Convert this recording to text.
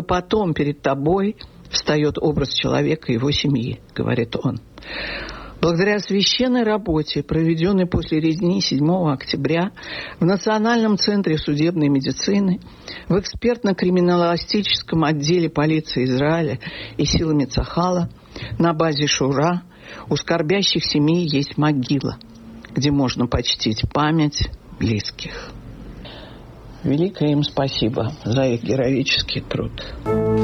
потом перед тобой встает образ человека и его семьи, говорит он. Благодаря священной работе, проведенной после резни 7 октября в Национальном центре судебной медицины, в экспертно-криминалистическом отделе полиции Израиля и силами Цахала, на базе Шура, у скорбящих семей есть могила, где можно почтить память близких. Великое им спасибо за их героический труд.